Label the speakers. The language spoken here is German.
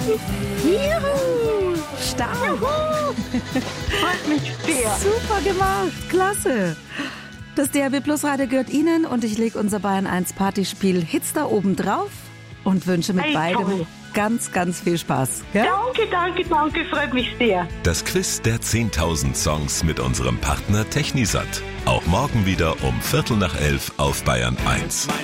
Speaker 1: Juhu! Stark!
Speaker 2: Freut mich sehr.
Speaker 1: Super gemacht! Klasse! Das DRB Plus Radio gehört Ihnen und ich lege unser Bayern 1 Partyspiel Hits da oben drauf und wünsche mit beidem
Speaker 2: toll.
Speaker 1: ganz, ganz viel Spaß. Ja?
Speaker 2: Danke, freut mich sehr.
Speaker 3: Das Quiz der 10.000 Songs mit unserem Partner Technisat. Auch morgen wieder um 11:45 auf Bayern 1.